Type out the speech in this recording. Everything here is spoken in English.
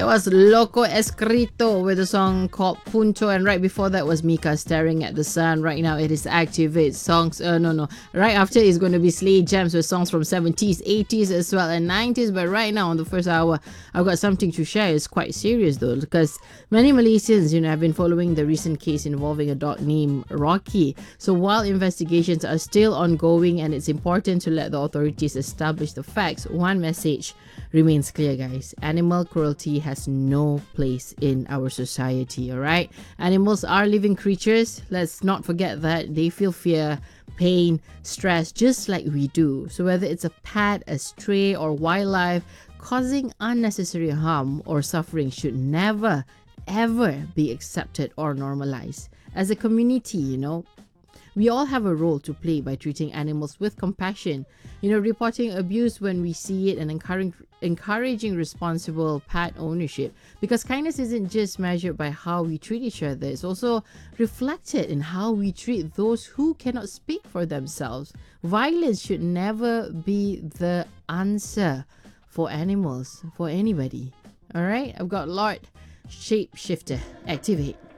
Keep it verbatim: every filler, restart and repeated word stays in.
That was Loco Escrito with a song called Punto, and right before that was Mika Staring at the Sun. Right now it is Activate songs. Uh, no, no. Right after is going to be Slay Jams with songs from seventies, eighties as well, and nineties. But right now on the first hour, I've got something to share. It's quite serious though, because many Malaysians, you know, have been following the recent case involving a dog named Rocky. So while investigations are still ongoing and it's important to let the authorities establish the facts, one message remains clear, guys. Animal cruelty has no place in our society, all right? Animals are living creatures. Let's not forget that. They feel fear, pain, stress, just like we do. So whether it's a pet, a stray, or wildlife, causing unnecessary harm or suffering should never, ever be accepted or normalized. As a community, you know, we all have a role to play by treating animals with compassion, you know, reporting abuse when we see it, and encouraging encouraging responsible pet ownership, because kindness isn't just measured by how we treat each other, it's also reflected in how we treat those who cannot speak for themselves. Violence should never be the answer for animals, for anybody. All right, I've got Lord Shapeshifter. Activate.